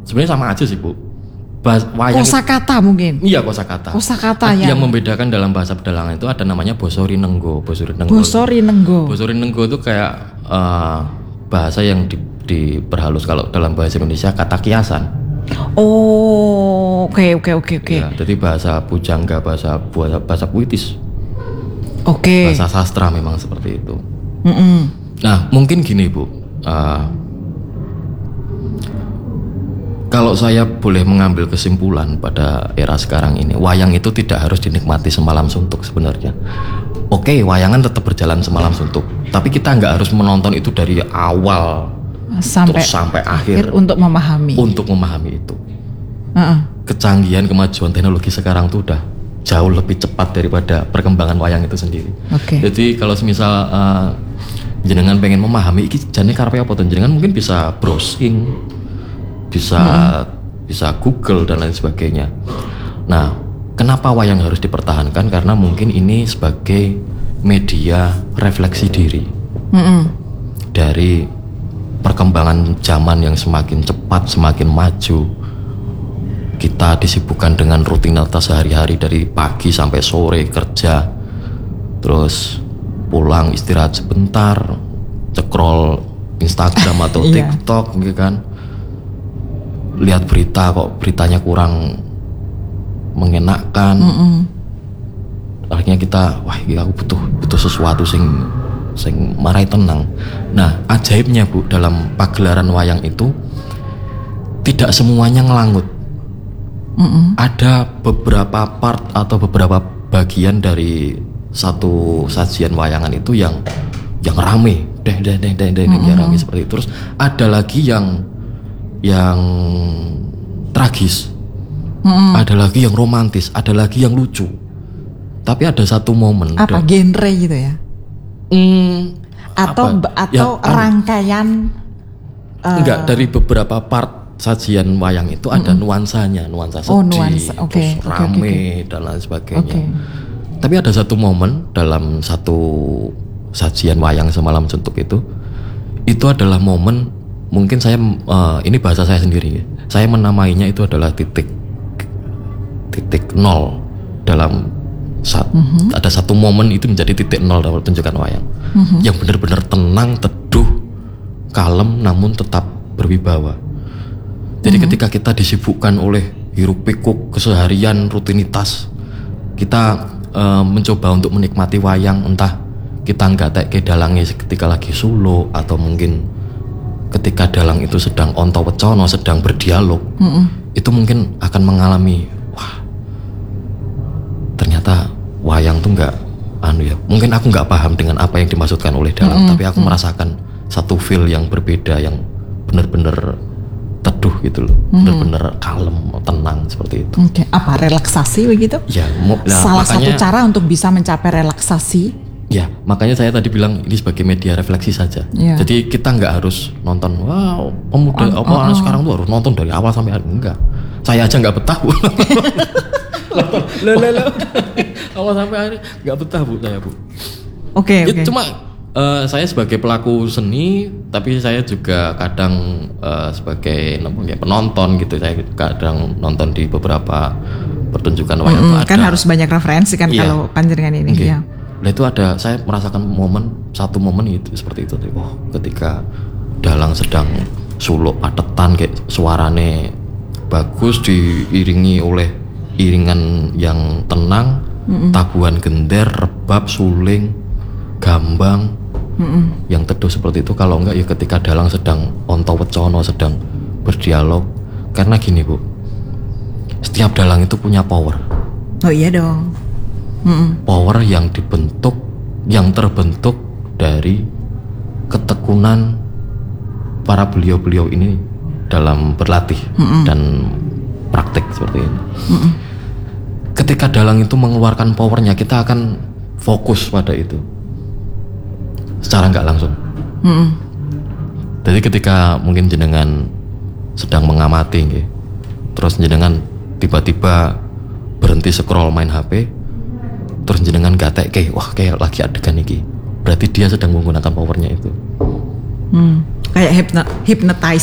Sebenarnya sama aja sih Bu. Wayang kosakata mungkin. Iya kosakata. Kosakata yang membedakan dalam bahasa pedalangan itu ada namanya Bosori Nenggo. Bosori Nenggo itu kayak bahasa yang diperhalus kalau dalam bahasa Indonesia kata kiasan. Oh, oke. Ya, jadi bahasa pujangga, bahasa puitis. Oke. Bahasa sastra memang seperti itu. Mm-mm. Nah, mungkin gini Bu. Kalau saya boleh mengambil kesimpulan pada era sekarang ini, wayang itu tidak harus dinikmati semalam suntuk sebenarnya. Oke, wayangan tetap berjalan semalam suntuk, tapi kita nggak harus menonton itu dari awal sampai akhir untuk memahami itu. Kecanggihan kemajuan teknologi sekarang tuh udah jauh lebih cepat daripada perkembangan wayang itu sendiri. Jadi kalau semisal jenengan pengen memahami iki jane karepe apa to, jenengan mungkin bisa browsing, bisa Google dan lain sebagainya. Nah, kenapa wayang harus dipertahankan? Karena mungkin ini sebagai media refleksi diri dari perkembangan zaman yang semakin cepat, semakin maju. Kita disibukkan dengan rutinitas sehari-hari dari pagi sampai sore kerja, terus pulang istirahat sebentar, scroll Instagram atau TikTok gitu kan. Lihat berita kok beritanya kurang mengenakkan. Akhirnya kita aku butuh sesuatu sing marai tenang. Nah, ajaibnya Bu, dalam pagelaran wayang itu tidak semuanya ngelangut. Ada beberapa part atau beberapa bagian dari satu sajian wayangan itu yang rame, yang rame seperti itu. Terus ada lagi yang tragis, ada lagi yang romantis, ada lagi yang lucu. Tapi ada satu momen. Apa genre gitu ya? Atau rangkaian? Enggak, dari beberapa part sajian wayang itu ada nuansanya, nuansa sedih, terus rame dan lain sebagainya. Tapi ada satu momen dalam satu sajian wayang semalam suntuk itu adalah momen, mungkin saya ini bahasa saya sendiri, saya menamainya itu adalah titik nol dalam ada satu momen itu menjadi titik nol dalam pertunjukan wayang yang benar-benar tenang, teduh, kalem namun tetap berwibawa. Jadi ketika kita disibukkan oleh hiruk pikuk keseharian rutinitas, kita mencoba untuk menikmati wayang, entah kita nggak kayak dalangnya ketika lagi suluk, atau mungkin ketika dalang itu sedang onto wecono, sedang berdialog, itu mungkin akan mengalami, wah ternyata wayang tuh nggak mungkin aku nggak paham dengan apa yang dimaksudkan oleh dalang, tapi aku merasakan satu feel yang berbeda, yang benar-benar teduh gitu loh, benar-benar kalem, tenang seperti itu. Apa relaksasi begitu? Ya, salah satu cara untuk bisa mencapai relaksasi. Ya, makanya saya tadi bilang ini sebagai media refleksi saja. Jadi kita nggak harus nonton, wow pemuda sekarang tuh harus nonton dari awal sampai akhir, enggak. Saya aja nggak betah Bu. Awal sampai akhir nggak betah Bu, saya Bu. Oke. Cuma saya sebagai pelaku seni, tapi saya juga kadang sebagai penonton gitu. Saya kadang nonton di beberapa pertunjukan wayang. Kan harus banyak referensi kan kalau panjenengan ini. Nah itu saya merasakan satu momen itu seperti itu. Ketika dalang sedang suluk patetan, kayak suarane bagus diiringi oleh iringan yang tenang, tabuhan gender, rebab, suling, gambang, yang teduh seperti itu. Kalau enggak ya ketika dalang sedang onto wecono, sedang berdialog. Karena gini Bu, setiap dalang itu punya power. Oh iya dong. Power yang terbentuk dari ketekunan para beliau-beliau ini dalam berlatih dan praktek seperti ini. Ketika dalang itu mengeluarkan powernya, kita akan fokus pada itu secara nggak langsung. Jadi ketika mungkin jenengan sedang mengamati, terus jenengan tiba-tiba berhenti scroll main HP, terus jenengan gatek wah kayak lagi adegan iki, berarti dia sedang menggunakan powernya itu. Kayak hypnotize